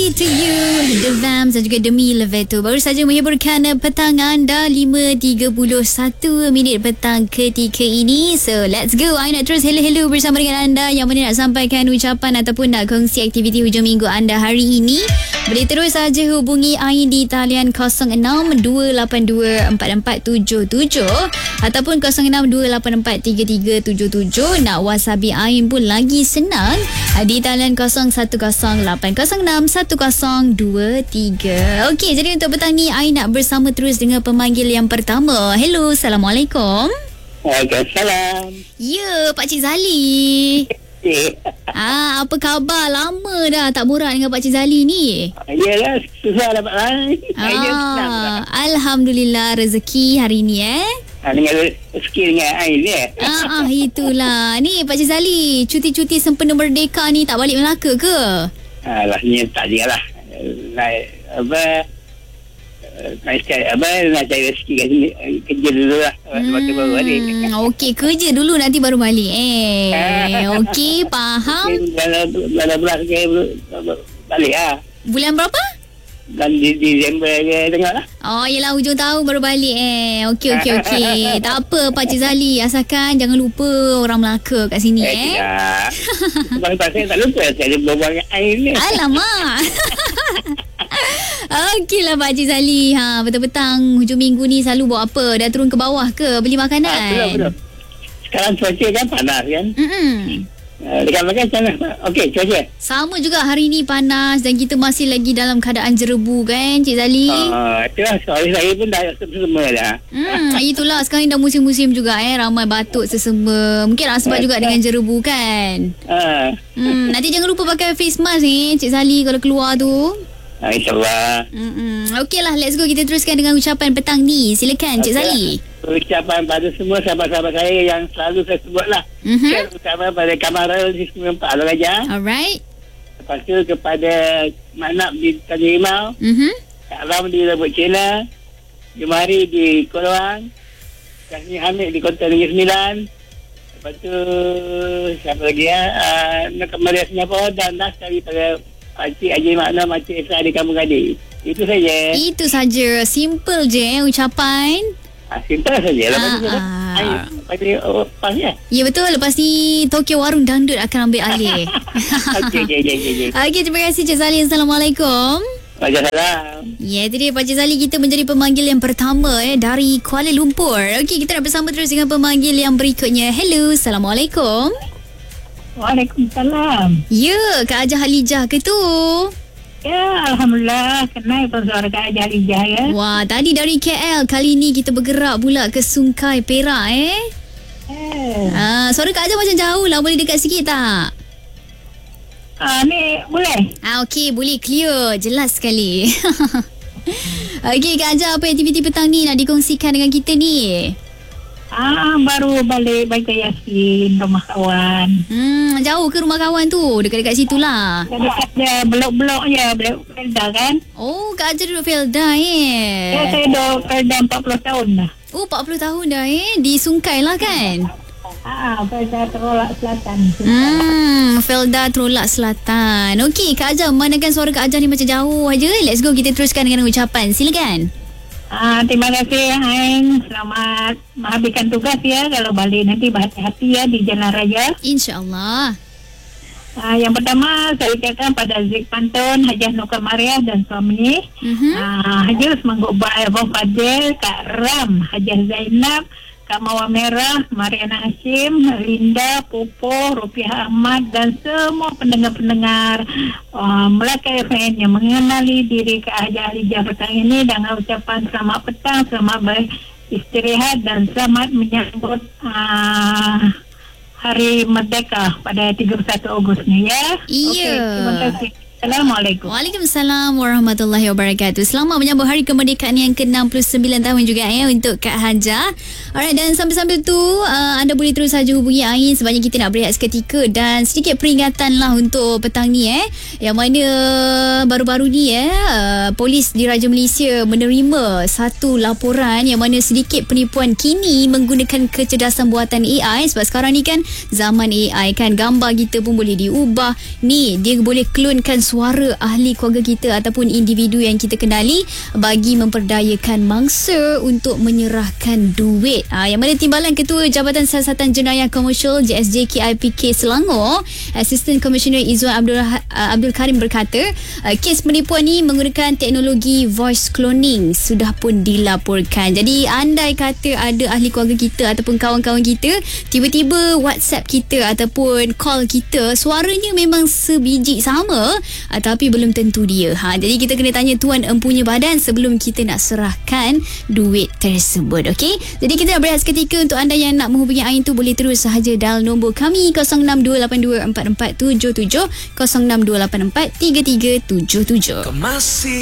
Pagi to you, The Vams dan juga Demi Lovato. Baru saja menghiburkan petang anda 5.31 minit petang ketika ini. So let's go. I nak terus hello bersama dengan anda yang mana nak sampaikan ucapan ataupun nak kongsi aktiviti hujung minggu anda hari ini. Boleh terus saja hubungi Ain di talian 06-282-4477 ataupun 06-284-3377. Nak whatsappi Ain pun lagi senang di talian 0118061023. Okey, jadi untuk petang ni Ain nak bersama terus dengan pemanggil yang pertama. Hello, Assalamualaikum. Waalaikumsalam. Ya, Pakcik Zali. Apa khabar? Lama dah tak borak dengan Pakcik Zali ni. Yalah, susah dapat lain. Alhamdulillah rezeki hari ni Dengan rezeki dengan air ni. Itulah. Ni Pakcik Zali, cuti-cuti sempena merdeka ni tak balik Melaka ke? Alah, ni tak je lah. Nak cari rezeki kat sini. Kerja dulu lah. Waktu baru balik. Okey, kerja dulu nanti baru balik. Okey, faham. Dalam bulan balik lah. Bulan berapa? Dan di Disember ke tengok lah. Oh, yelah hujung tahun baru balik Okey. Tak apa Pakcik Zali, asalkan jangan lupa orang Melaka kat sini Tidak. Sebab saya tak lupa saya berbual dengan air ni. Alamak. Okeylah Pakcik Zali. Petang-petang hujung minggu ni selalu buat apa? Dah turun ke bawah ke beli makanan? Betul. Sekarang cuaca kan panas kan? Dekat makan macam mana? Okey, cuaca sama juga hari ni panas dan kita masih lagi dalam keadaan jerebu kan Cik Zali? Itulah, saya pun dah sesama dah. Itulah, sekarang ni dah musim-musim juga ramai batuk sesama. Mungkin sebab juga dengan jerebu kan? Nanti jangan lupa pakai face mask Cik Zali kalau keluar tu. InsyaAllah. Okeylah, let's go. Kita teruskan dengan ucapan petang ni. Silakan Cik Zali. Ucapan pada semua sahabat-sahabat saya yang selalu saya sebut lah. Ucapan pada Kamarul di 94 Al-Raja. Alright. Lepas tu kepada Manap di Tanjung Rimau. Kak Ram di Lebuk Cina. Jumari di Kolawang. Kasni Hamid di Kota Negeri Sembilan. Lepas tu siapa lagi Nak Maria Singapura dan Nas daripada Pakcik Haji Makna, Pakcik Esra di Kampung Gadis. Itu saja. Itu saja. Simple je ucapan. Simple saja. Lepas tu lepas ya. Ya betul. Lepas ni Tokyo Warung Dangdut akan ambil alih. Okey, terima kasih Cik Zali. Assalamualaikum. Waalaikumsalam. Ya, itu dia Pakcik Zali. Kita menjadi pemanggil yang pertama dari Kuala Lumpur. Okey, kita nak bersama terus dengan pemanggil yang berikutnya. Hello, Assalamualaikum. Waalaikumsalam. Ya, Kak Ajah Halijah ke tu? Ya, Alhamdulillah. Kenal pun suara Kak Ajah Halijah ya. Wah, tadi dari KL. Kali ni kita bergerak pula ke Sungai Perak suara Kak Ajah macam jauh lah. Boleh dekat sikit tak? Ni boleh? Okey, boleh clear. Jelas sekali. Okey, Kak Ajah, apa aktiviti petang ni nak dikongsikan dengan kita ni? Baru balik baca Yasin rumah kawan. Jauh ke rumah kawan tu? Dekat-dekat situ lah. Dekat je, blok-blok je, blok Felda kan. Oh, Kak Ajah duduk Felda Ya, saya duduk Felda 40 tahun dah. Oh, 40 tahun dah Di Sungai lah kan? Felda Terolak Selatan. Felda Terolak Selatan. Okey, Kak Ajah, memandangkan suara Kak Ajah ni macam jauh aja. Let's go, kita teruskan dengan ucapan. Silakan. Terima kasih Ain. Selamat menghabiskan tugas ya. Kalau balik nanti berhati-hati ya di Jalan Raya. InsyaAllah. Yang pertama saya ucapkan pada Zik Pantun, Hajah Nukar Mariah dan suami. Hajah Semangguk Abang Fadil, Kak Ram, Hajah Zainab, Kak Mawar Merah, Mariana Hashim, Linda, Popo, Rupiah Ahmad dan semua pendengar-pendengar Melaka FM yang mengenali diri Kak Ajah Halijah petang ini dengan ucapan selamat petang, selamat beristirahat dan selamat menyambut Hari Merdeka pada 31 Ogos ni ya. Iya. Okay, terima kasih. Assalamualaikum. Waalaikumsalam warahmatullahi wabarakatuh. Selamat menyambut Hari Kemerdekaan yang ke-69 tahun juga untuk Kak Hajah. Alright, dan sambil-sambil tu anda boleh terus saja hubungi Ain sebabnya kita nak berehat seketika. Dan sedikit peringatan lah untuk petang ni yang mana baru-baru ni polis di Raja Malaysia menerima satu laporan yang mana sedikit penipuan kini menggunakan kecerdasan buatan AI. Sebab sekarang ni kan zaman AI kan, gambar kita pun boleh diubah. Ni dia boleh clonekan suara ahli keluarga kita ataupun individu yang kita kenali bagi memperdayakan mangsa untuk menyerahkan duit. Yang mana Timbalan Ketua Jabatan Siasatan Jenayah Komersial JSJ KIPK Selangor, Assistant Commissioner Izzuan Abdul Karim berkata, kes penipuan ni menggunakan teknologi voice cloning sudah pun dilaporkan. Jadi andai kata ada ahli keluarga kita ataupun kawan-kawan kita tiba-tiba WhatsApp kita ataupun call kita, suaranya memang sebiji sama, tapi belum tentu dia. Jadi kita kena tanya tuan empunya badan sebelum kita nak serahkan duit tersebut. Okey, jadi kita nak berehat seketika. Untuk anda yang nak menghubungi Ain tu, boleh terus sahaja dial nombor kami 0628244777, 0628433377.